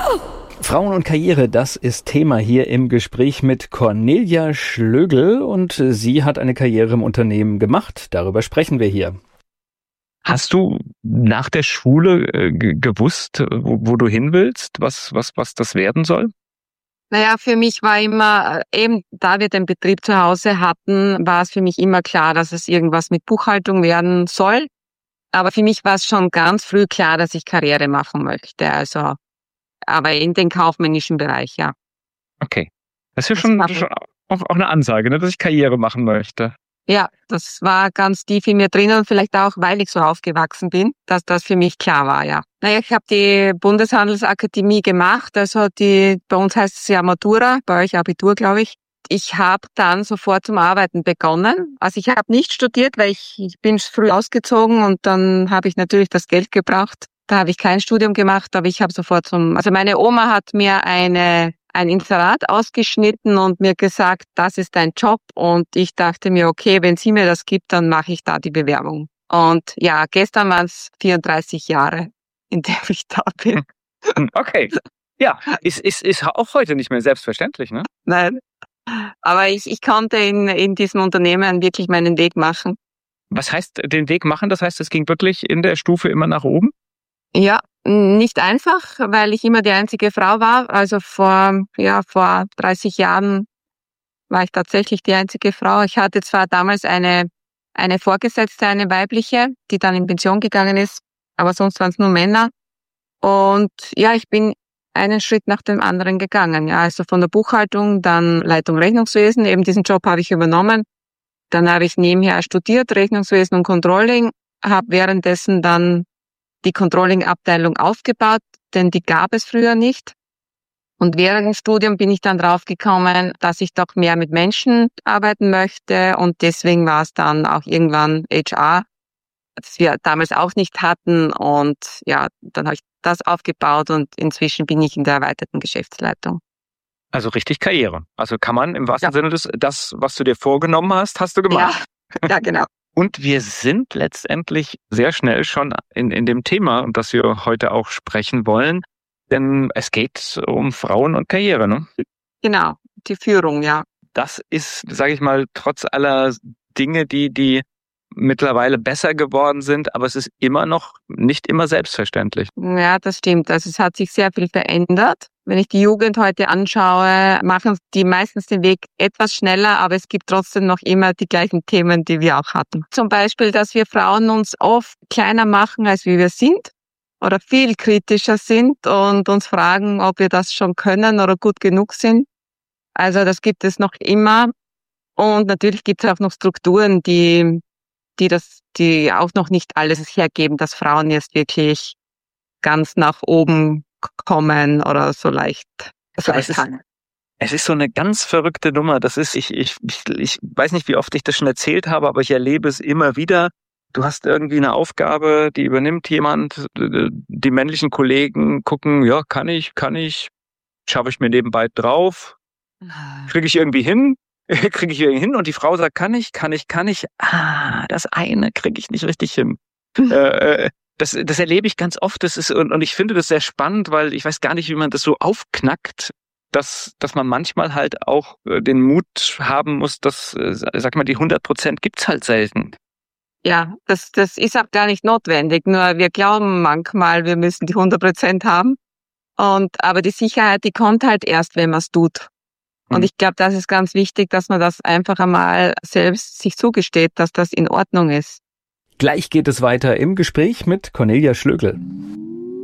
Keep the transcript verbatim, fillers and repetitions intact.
Frauen und Karriere, das ist Thema hier im Gespräch mit Cornelia Schlögl und sie hat eine Karriere im Unternehmen gemacht. Darüber sprechen wir hier. Hast du nach der Schule äh, g- gewusst, wo, wo du hin willst, was, was, was das werden soll? Naja, für mich war immer, äh, eben da wir den Betrieb zu Hause hatten, war es für mich immer klar, dass es irgendwas mit Buchhaltung werden soll. Aber für mich war es schon ganz früh klar, dass ich Karriere machen möchte. Also, aber in den kaufmännischen Bereich, ja. Okay. Das ist ja Das schon, war- schon auch, auch eine Ansage, ne, dass ich Karriere machen möchte. Ja, das war ganz tief in mir drinnen und vielleicht auch, weil ich so aufgewachsen bin, dass das für mich klar war, ja. Naja, ich habe die Bundeshandelsakademie gemacht, also die, bei uns heißt es ja Matura, bei euch Abitur, glaube ich. Ich habe dann sofort zum Arbeiten begonnen. Also ich habe nicht studiert, weil ich, ich bin früh ausgezogen und dann habe ich natürlich das Geld gebraucht. Da habe ich kein Studium gemacht, aber ich habe sofort zum, also meine Oma hat mir eine ein Inserat ausgeschnitten und mir gesagt, das ist dein Job. Und ich dachte mir, okay, wenn sie mir das gibt, dann mache ich da die Bewerbung. Und ja, gestern waren es vierunddreißig Jahre, in der ich da bin. Okay. Ja, ist, ist, ist auch heute nicht mehr selbstverständlich, ne? Nein. Aber ich, ich konnte in, in diesem Unternehmen wirklich meinen Weg machen. Was heißt den Weg machen? Das heißt, es ging wirklich in der Stufe immer nach oben? Ja, nicht einfach, weil ich immer die einzige Frau war. Also vor, ja, vor dreißig Jahren war ich tatsächlich die einzige Frau. Ich hatte zwar damals eine, eine Vorgesetzte, eine weibliche, die dann in Pension gegangen ist, aber sonst waren es nur Männer. Und ja, ich bin einen Schritt nach dem anderen gegangen. Ja, also von der Buchhaltung, dann Leitung Rechnungswesen. Eben diesen Job habe ich übernommen. Dann habe ich nebenher studiert, Rechnungswesen und Controlling, habe währenddessen dann die Controlling-Abteilung aufgebaut, denn die gab es früher nicht. Und während dem Studium bin ich dann draufgekommen, dass ich doch mehr mit Menschen arbeiten möchte und deswegen war es dann auch irgendwann H R, das wir damals auch nicht hatten und ja, dann habe ich das aufgebaut und inzwischen bin ich in der erweiterten Geschäftsleitung. Also richtig Karriere. Also kann man im wahrsten Ja. Sinne des, das, was du dir vorgenommen hast, hast du gemacht. Ja, ja, genau. Und wir sind letztendlich sehr schnell schon in, in dem Thema, um das wir heute auch sprechen wollen. Denn es geht um Frauen und Karriere, ne? Genau, die Führung, ja. Das ist, sage ich mal, trotz aller Dinge, die, die mittlerweile besser geworden sind, aber es ist immer noch nicht immer selbstverständlich. Ja, das stimmt. Also es hat sich sehr viel verändert. Wenn ich die Jugend heute anschaue, machen die meistens den Weg etwas schneller, aber es gibt trotzdem noch immer die gleichen Themen, die wir auch hatten. Zum Beispiel, dass wir Frauen uns oft kleiner machen, als wie wir sind oder viel kritischer sind und uns fragen, ob wir das schon können oder gut genug sind. Also das gibt es noch immer. Und natürlich gibt es auch noch Strukturen, die die das, die auch noch nicht alles hergeben, dass Frauen jetzt wirklich ganz nach oben kommen oder so leicht. So Aber es ist, es ist so eine ganz verrückte Nummer. Das ist, ich, ich, ich, ich weiß nicht, wie oft ich das schon erzählt habe, aber ich erlebe es immer wieder. Du hast irgendwie eine Aufgabe, die übernimmt jemand, die männlichen Kollegen gucken, ja, kann ich, kann ich, schaffe ich mir nebenbei drauf, kriege ich irgendwie hin, kriege ich irgendwie hin und die Frau sagt, kann ich, kann ich, kann ich, ah, das eine kriege ich nicht richtig hin. äh, das, das erlebe ich ganz oft, das ist, und, und ich finde das sehr spannend, weil ich weiß gar nicht, wie man das so aufknackt, dass, dass man manchmal halt auch den Mut haben muss, dass, sag mal, die hundert Prozent gibt's halt selten. Ja, das, das ist auch gar nicht notwendig, nur wir glauben manchmal, wir müssen die hundert Prozent haben. Und, aber die Sicherheit, die kommt halt erst, wenn man es tut. Und ich glaube, das ist ganz wichtig, dass man das einfach einmal selbst sich zugesteht, dass das in Ordnung ist. Gleich geht es weiter im Gespräch mit Cornelia Schlögl.